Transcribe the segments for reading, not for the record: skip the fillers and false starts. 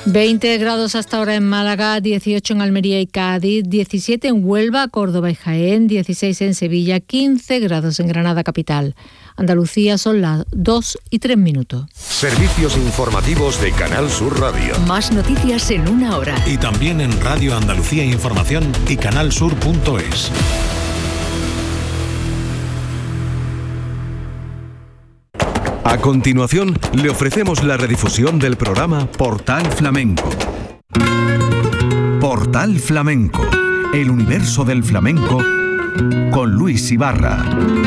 20 grados hasta ahora en Málaga, 18 en Almería y Cádiz, 17 en Huelva, Córdoba y Jaén, 16 en Sevilla, 15 grados en Granada capital. Andalucía son las 2:03. Servicios informativos de Canal Sur Radio. Más noticias en una hora. Y también en Radio Andalucía Información y canalsur.es. A continuación, le ofrecemos la redifusión del programa Portal Flamenco. Portal Flamenco, el universo del flamenco, con Luis Ibarra.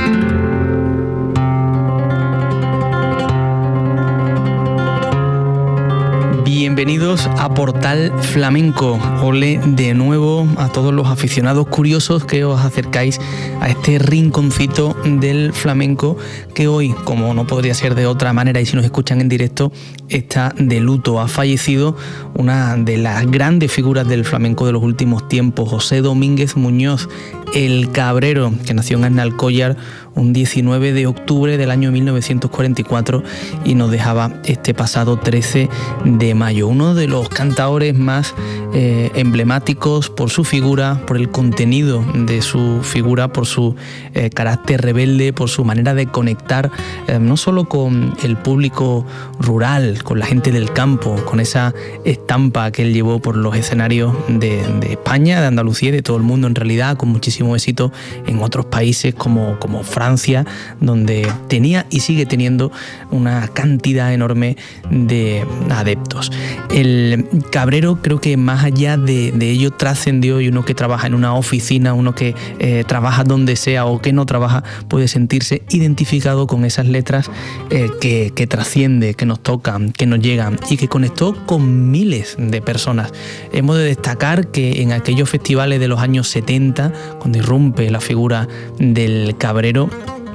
Bienvenidos a Portal Flamenco. Ole de nuevo a todos los aficionados curiosos que os acercáis a este rinconcito del flamenco que hoy, como no podría ser de otra manera y si nos escuchan en directo, está de luto. Ha fallecido una de las grandes figuras del flamenco de los últimos tiempos, José Domínguez Muñoz, el Cabrero, que nació en Aznalcóllar un 19 de octubre del año 1944 y nos dejaba este pasado 13 de mayo. Uno de los cantaores más emblemáticos por su figura, por el contenido de su figura, por su carácter rebelde, por su manera de conectar no solo con el público rural, con la gente del campo, con esa estampa que él llevó por los escenarios de España, de Andalucía y de todo el mundo en realidad, con muchísimo éxito en otros países como Francia, donde tenía y sigue teniendo una cantidad enorme de adeptos. El Cabrero, creo que más allá de ello, trascendió, y uno que trabaja en una oficina, uno que trabaja donde sea o que no trabaja, puede sentirse identificado con esas letras que trasciende, que nos tocan, que nos llegan y que conectó con miles de personas. Hemos de destacar que en aquellos festivales de los años 70, cuando irrumpe la figura del Cabrero,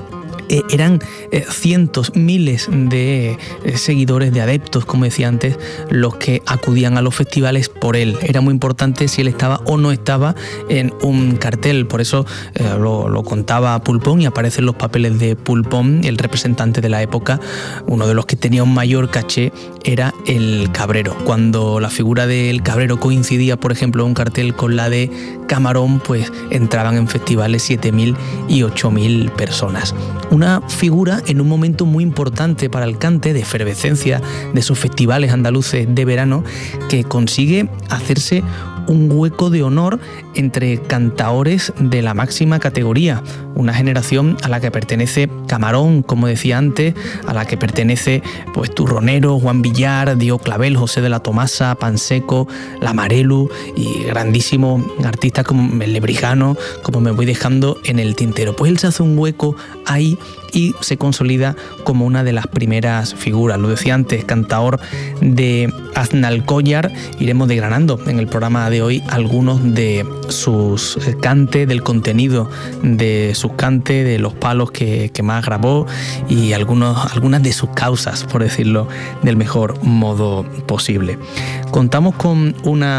eran cientos, miles de seguidores, de adeptos, como decía antes, los que acudían a los festivales por él. Era muy importante si él estaba o no estaba en un cartel. Por eso lo contaba Pulpón, y aparecen los papeles de Pulpón, el representante de la época. Uno de los que tenía un mayor caché era el Cabrero. Cuando la figura del Cabrero coincidía, por ejemplo, un cartel con la de Camarón, pues entraban en festivales 7.000 y 8.000 personas. Una figura en un momento muy importante para el cante, de efervescencia de esos festivales andaluces de verano, que consigue hacerse un hueco de honor entre cantaores de la máxima categoría, una generación a la que pertenece Camarón, como decía antes, a la que pertenece pues Turronero, Juan Villar, Diego Clavel, José de la Tomasa, Panseco, Lamarelu y grandísimos artistas como el Lebrijano, como me voy dejando en el tintero. Pues él se hace un hueco ahí y se consolida como una de las primeras figuras. Lo decía antes, cantaor de Aznalcóllar. Iremos desgranando en el programa de hoy algunos de sus cantes, del contenido de sus cantes, de los palos que más grabó y algunas de sus causas, por decirlo del mejor modo posible. Contamos con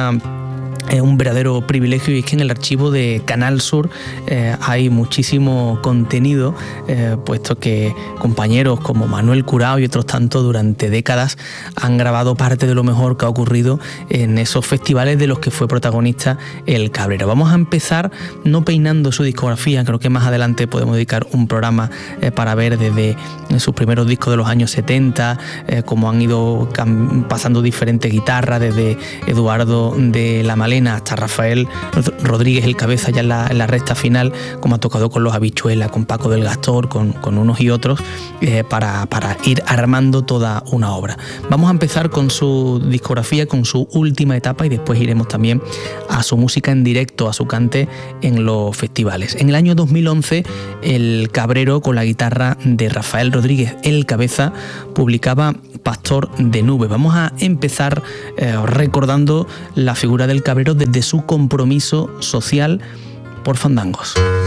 un verdadero privilegio, y es que en el archivo de Canal Sur hay muchísimo contenido, puesto que compañeros como Manuel Curao y otros tantos durante décadas han grabado parte de lo mejor que ha ocurrido en esos festivales de los que fue protagonista el Cabrero. Vamos a empezar no peinando su discografía, creo que más adelante podemos dedicar un programa para ver desde sus primeros discos de los años 70, cómo han ido pasando diferentes guitarras, desde Eduardo de la Malena hasta Rafael Rodríguez el Cabeza, ya en la recta final, como ha tocado con los Habichuela, con Paco del Gastor, con unos y otros, para ir armando toda una obra. Vamos a empezar con su discografía, con su última etapa, y después iremos también a su música en directo, a su cante en los festivales. En el año 2011, el Cabrero, con la guitarra de Rafael Rodríguez el Cabeza, publicaba Pastor de Nubes. Vamos a empezar recordando la figura del Cabrero desde su compromiso social por Fandangos.